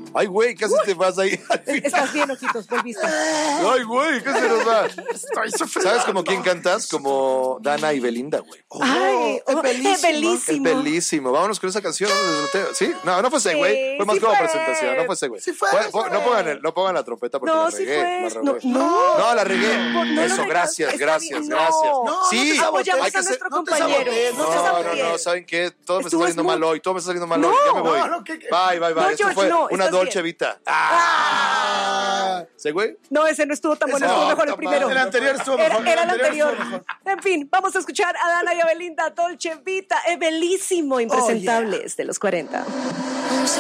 Ay, güey, casi te vas ahí. Estás bien, ojitos, volviste. Ay, güey, casi se nos va. ¿Sabes como quién cantas? Como Dana y Belinda, güey. Ay, es bellísimo. bellísimo. Vámonos con esa canción. ¿Sí? No fue ese, güey. Fue más como presentación. No fue ese, güey. No pongan la trompeta porque la regué. No, la regué. Eso, gracias. Sí, apoyamos a nuestro compañero. No, ¿saben qué? Todo me está saliendo mal hoy. Ya me voy. Bye. Esto fue una Dolce Vita. ¿Sí, güey? No, ese no estuvo tan bueno, estuvo mejor el primero. El anterior estuvo mejor. Era el anterior. En fin, vamos a escuchar a Dana y a Belinda, Dolce Vita, bellísimo, impresentables de los 40.